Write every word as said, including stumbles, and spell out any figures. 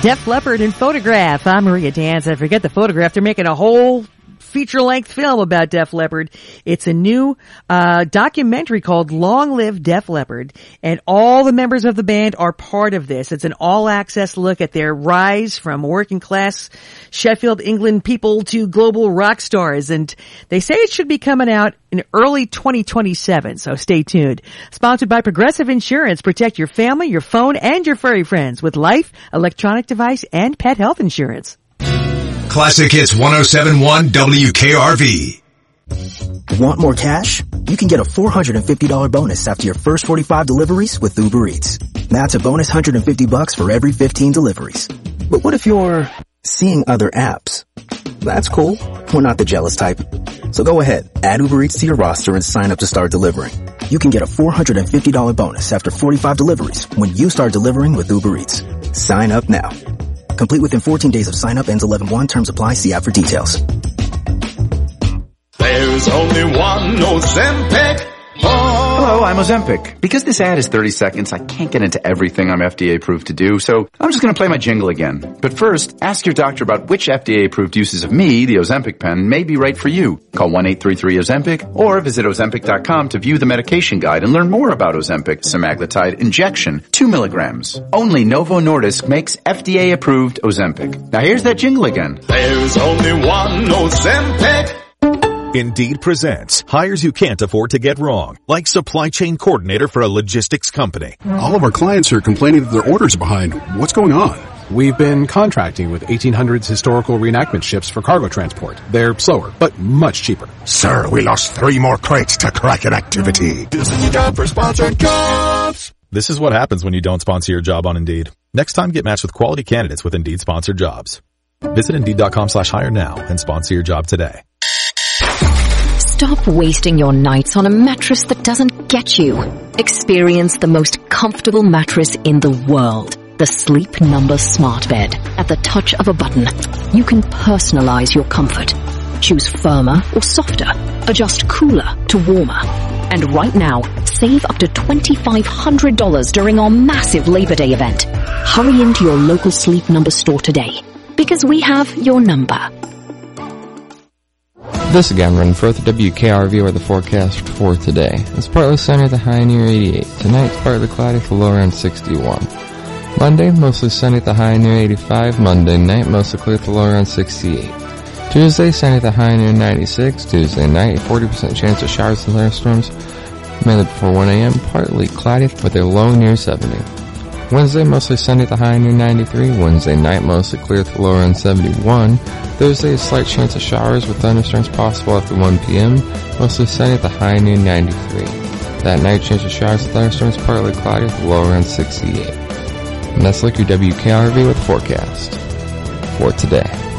Def Leppard and Photograph. I'm Maria Danza. Forget the photograph. They're making a whole feature-length film about Def Leppard. It's a new uh documentary called Long Live Def Leppard, and all the members of the band are part of this. It's an all-access look at their rise from working-class Sheffield, England people to global rock stars, and they say it should be coming out in early twenty twenty-seven, so stay tuned. Sponsored by Progressive Insurance. Protect your family, your phone, and your furry friends with life, electronic device, and pet health insurance. Classic Hits one oh seven point one W K R V. Want more cash? You can get a four hundred fifty dollars bonus after your first forty-five deliveries with Uber Eats. That's a bonus one hundred fifty bucks for every fifteen deliveries. But what if you're seeing other apps? That's cool. We're not the jealous type. So go ahead, add Uber Eats to your roster and sign up to start delivering. You can get a four hundred fifty dollars bonus after forty-five deliveries when you start delivering with Uber Eats. Sign up now. Complete within fourteen days of sign up. Ends eleven one. Terms apply. See app for details. There's only one Ozempic. Oh. Hello, I'm Ozempic. Because this ad is thirty seconds, I can't get into everything I'm F D A approved to do, so I'm just going to play my jingle again. But first, ask your doctor about which F D A approved uses of me, the Ozempic pen, may be right for you. Call one eight three three Ozempic or visit Ozempic dot com to view the medication guide and learn more about Ozempic semaglutide injection, two milligrams. Only Novo Nordisk makes F D A approved Ozempic. Now here's that jingle again. There's only one Ozempic. Indeed presents hires you can't afford to get wrong, like supply chain coordinator for a logistics company. All of our clients are complaining that their orders are behind. What's going on? We've been contracting with eighteen hundreds historical reenactment ships for cargo transport. They're slower, but much cheaper. Sir, we lost three more crates to Kraken activity. This is your job for sponsored jobs. This is what happens when you don't sponsor your job on Indeed. Next time, get matched with quality candidates with Indeed sponsored jobs. Visit Indeed dot com slash hire now and sponsor your job today. Stop wasting your nights on a mattress that doesn't get you. Experience the most comfortable mattress in the world. The Sleep Number Smart Bed. At the touch of a button, you can personalize your comfort. Choose firmer or softer. Adjust cooler to warmer. And right now, save up to twenty-five hundred dollars during our massive Labor Day event. Hurry into your local Sleep Number store today, because we have your number. This is Cameron for the W K R V or the forecast for today. It's partly sunny, the high near eighty-eight. Tonight it's partly cloudy, the low around sixty-one. Monday, mostly sunny, the high near eighty-five. Monday night, mostly clear, the low around sixty-eight. Tuesday, sunny, the high near ninety-six. Tuesday night, forty percent chance of showers and thunderstorms, mainly before one a.m. Partly cloudy with a low near seventy. Wednesday, mostly sunny, the high near ninety-three. Wednesday night, mostly clear, the low around seventy-one. Thursday, a slight chance of showers with thunderstorms possible after one p.m. Mostly sunny, the high near ninety-three. That night, chance of showers with thunderstorms partly cloudy with the low around sixty-eight. And that's like your W K R V with forecast for today.